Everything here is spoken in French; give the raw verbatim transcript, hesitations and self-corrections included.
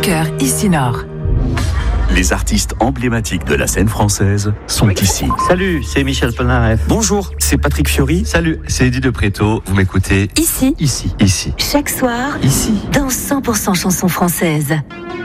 cœur ici Nord. Les artistes emblématiques de la scène française sont ici. Salut, c'est Michel Polnareff. Bonjour, c'est Patrick Fiori. Salut, c'est Eddie de Préto. Vous m'écoutez ici, ici, ici, chaque soir, ici, dans cent pour cent chansons françaises.